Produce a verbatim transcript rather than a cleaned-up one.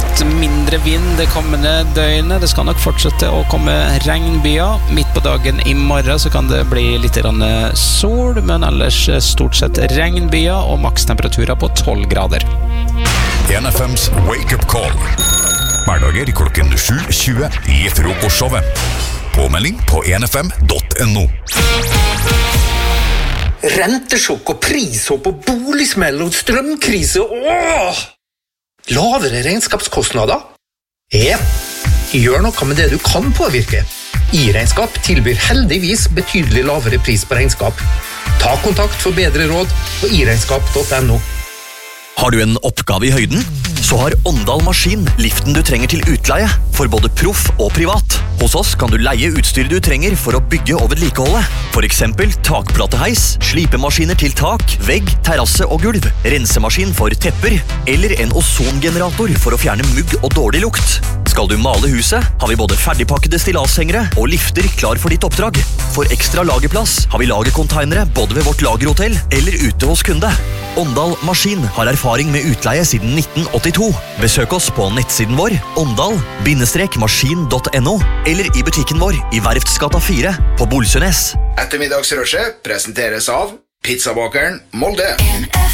litt mindre vind det kommende døgnet. Det skal nok fortsette å komme regnbyer. Midt på dagen i morgen så kan det bli litt grann sol, men ellers stort sett regnbyer og makstemperaturer på tolv grader. N F M's Wake Up Call. Hverdager klokken sju tjue i frokostshowet. Påmelding på n f m punktum n o. Rentesjokk og prishopp og boligsmell og strømkrise. Åh! Lavere regnskapskostnader? Ja, gjør noe med det du kan påvirke. I-regnskap tilbyr heldigvis betydelig lavere pris på regnskap. Ta kontakt for bedre råd på i regnskap punktum n o. Har du en oppgave i høyden? Så har Åndal Maskin liften du trenger til utleie, for både proff og privat. Hos oss kan du leie utstyret du trenger for å bygge og vedlikeholde. For eksempel takplateheis, slipemaskiner til tak, vegg, terrasse og gulv, rensemaskin for tepper, eller en ozongenerator for å fjerne mugg og dårlig lukt. Skal du male huset, har vi både ferdigpakkede stillashengere og lifter klar for ditt oppdrag. For ekstra lagerplass har vi lagercontainere både ved vårt lagerhotell eller ute hos kunde. Åndal Maskin har erfaring med utleie siden nitten åttito. Besøk oss på nettsiden vår åndal maskin punktum n o eller i butikken vår i Verftsgata fire på Bolsønes. Ettermiddagsrushet presenteres av Pizzabakeren Molde.